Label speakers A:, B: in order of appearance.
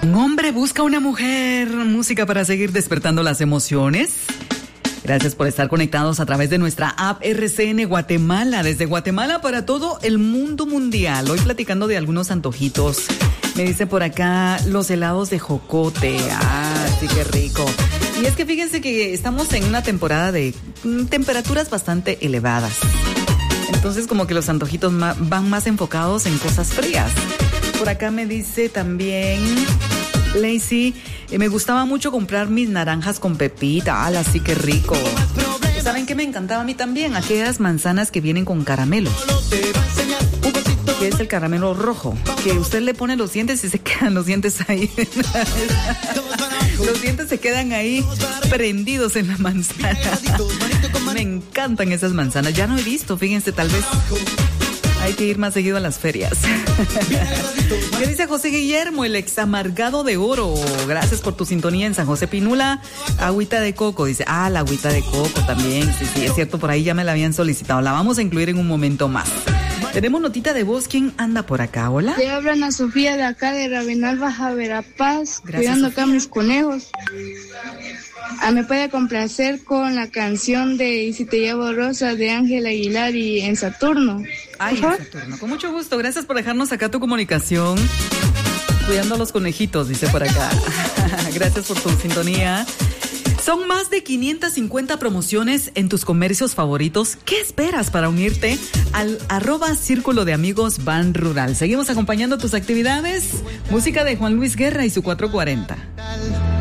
A: Un hombre busca una mujer, música para seguir despertando las emociones. Gracias por estar conectados a través de nuestra app RCN Guatemala, desde Guatemala para todo el mundo mundial. Hoy platicando de algunos antojitos. Me dice por acá los helados de jocote. Ah, sí, qué rico. Y es que fíjense que estamos en una temporada de temperaturas bastante elevadas. Entonces como que los antojitos van más enfocados en cosas frías. Por acá me dice también Lacey, me gustaba mucho comprar mis naranjas con pepita. ¡Hala, sí, qué rico! ¿Saben qué me encantaba a mí también? Aquellas manzanas que vienen con caramelo. Que es el caramelo rojo. Que usted le pone los dientes y se quedan los dientes ahí. Los dientes se quedan ahí prendidos en la manzana. Me encantan esas manzanas. Ya no he visto, fíjense, tal vez hay que ir más seguido a las ferias. ¿Qué dice José Guillermo? El ex amargado de oro. Gracias por tu sintonía en San José Pinula. Agüita de coco, dice. Ah, la agüita de coco también. Sí, es cierto, por ahí ya me la habían solicitado. La vamos a incluir en un momento más. Tenemos notita de voz. ¿Quién anda por acá? Hola.
B: Le hablan a Sofía de acá de Ravenal Baja Verapaz.
A: Gracias,
B: cuidando
A: Sofía.
B: acá mis conejos. Me puede complacer con la canción de Y si te llevo rosa de Ángel Aguilar y En Saturno.
A: Ay, en Saturno. Con mucho gusto. Gracias por dejarnos acá tu comunicación. Cuidando a los conejitos, dice por acá. Gracias por tu sintonía. Son más de 550 promociones en tus comercios favoritos. ¿Qué esperas para unirte al @Círculo de Amigos Ban Rural? Seguimos acompañando tus actividades. Música de Juan Luis Guerra y su 440.